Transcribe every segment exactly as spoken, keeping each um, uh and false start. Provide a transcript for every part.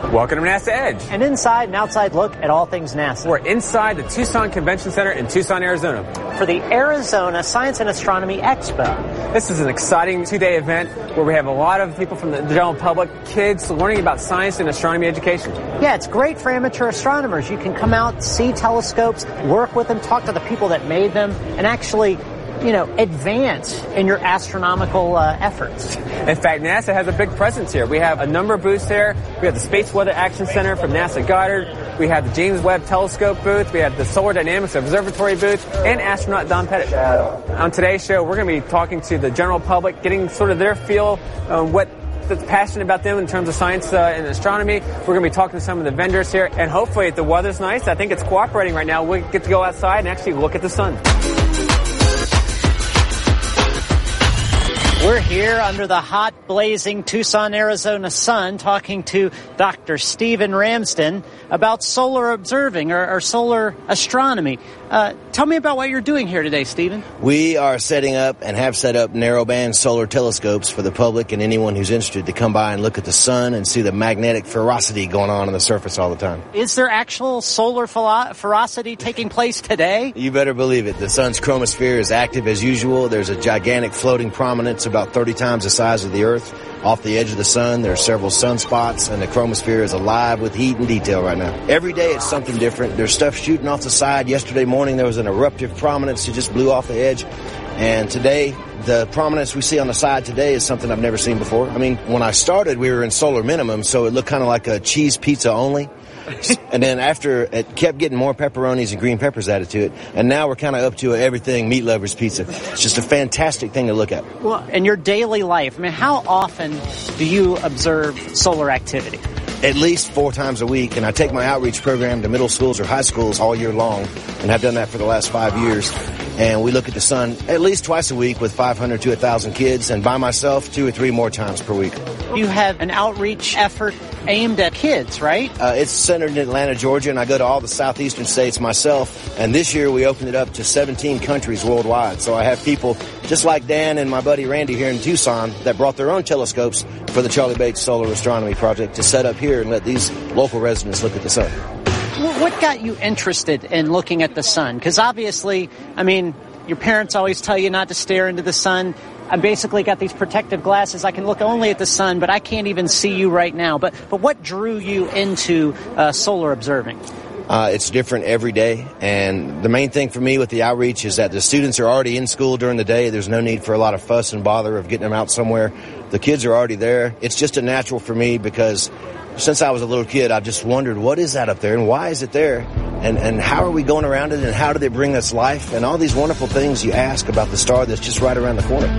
Welcome to NASA Edge. An inside and outside look at all things NASA. We're inside the Tucson Convention Center in Tucson, Arizona. For the Arizona Science and Astronomy Expo. This is an exciting two-day event where we have a lot of people from the general public, kids learning about science and astronomy education. Yeah, it's great for amateur astronomers. You can come out, see telescopes, work with them, talk to the people that made them, and actually, you know, advance in your astronomical uh, efforts. In fact, NASA has a big presence here. We have a number of booths there. We have the Space Weather Action Center from NASA Goddard. We have the James Webb Telescope booth. We have the Solar Dynamics Observatory booth and astronaut Don Pettit. On today's show, we're going to be talking to the general public, getting sort of their feel on what that's passionate about them in terms of science uh, and astronomy. We're going to be talking to some of the vendors here, and hopefully if the weather's nice, I think it's cooperating right now, we get to go outside and actually look at the sun. We're here under the hot, blazing Tucson, Arizona sun talking to Doctor Stephen Ramsden about solar observing or, or solar astronomy. Uh, tell me about what you're doing here today, Stephen. We are setting up and have set up narrowband solar telescopes for the public and anyone who's interested to come by and look at the sun and see the magnetic ferocity going on on the surface all the time. Is there actual solar philo- ferocity taking place today? You better believe it. The sun's chromosphere is active as usual. There's a gigantic floating prominence about thirty times the size of the Earth. Off the edge of the sun, there are several sunspots, and the chromosphere is alive with heat and detail right now. Every day it's something different. There's stuff shooting off the side. Yesterday morning there was an eruptive prominence that just blew off the edge. And today, the prominence we see on the side today is something I've never seen before. I mean, when I started, we were in solar minimum, so it looked kind of like a cheese pizza only. And then after, it kept getting more pepperonis and green peppers added to it. And now we're kind of up to a everything meat lovers pizza. It's just a fantastic thing to look at. Well, in your daily life, I mean, how often do you observe solar activity? At least four times a week, and I take my outreach program to middle schools or high schools all year long, and have done that for the last five years. And we look at the sun at least twice a week with five hundred to one thousand kids, and by myself two or three more times per week. You have an outreach effort aimed at kids, right? Uh, it's centered in Atlanta, Georgia, and I go to all the southeastern states myself. And this year we opened it up to seventeen countries worldwide. So I have people just like Dan and my buddy Randy here in Tucson that brought their own telescopes for the Charlie Bates Solar Astronomy Project to set up here and let these local residents look at the sun. What got you interested in looking at the sun? Because obviously, I mean, your parents always tell you not to stare into the sun. I basically got these protective glasses. I can look only at the sun, but I can't even see you right now. But but what drew you into uh, solar observing? Uh, it's different every day, and the main thing for me with the outreach is that the students are already in school during the day. There's no need for a lot of fuss and bother of getting them out somewhere. The kids are already there. It's just a natural for me because since I was a little kid, I've just wondered, what is that up there, and why is it there, and, and how are we going around it, and how did it bring us life, and all these wonderful things you ask about the star that's just right around the corner.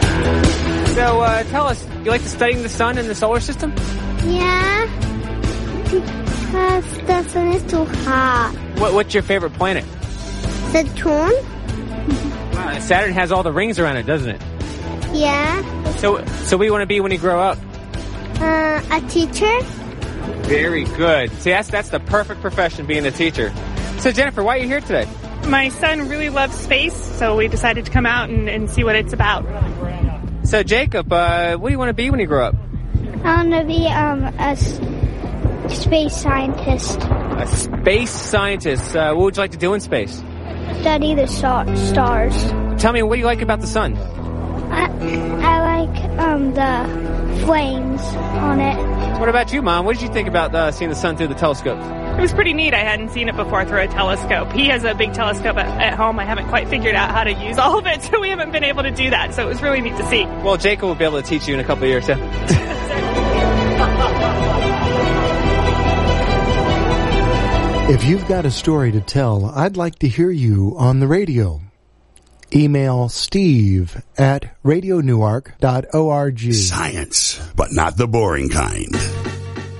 So uh, tell us, you like to studying the sun and the solar system? Yeah, because the sun is too hot. What, what's your favorite planet? Saturn? Uh, Saturn has all the rings around it, doesn't it? Yeah. So, so what do you want to be when you grow up? Uh, a teacher. Very good. See, that's, that's the perfect profession, being a teacher. So, Jennifer, why are you here today? My son really loves space, so we decided to come out and, and see what it's about. So, Jacob, uh, what do you want to be when you grow up? I want to be um, a s- space scientist. A space scientist. Uh, what would you like to do in space? Study the star- stars. Tell me, what do you like about the sun? I, I like um, the flames on it. What about you, Mom? What did you think about uh, seeing the sun through the telescope? It was pretty neat. I hadn't seen it before through a telescope. He has a big telescope at, at home. I haven't quite figured out how to use all of it, so we haven't been able to do that. So it was really neat to see. Well, Jacob will be able to teach you in a couple of years, too. If you've got a story to tell, I'd like to hear you on the radio. Email Steve at radio newark dot org. Science, but not the boring kind.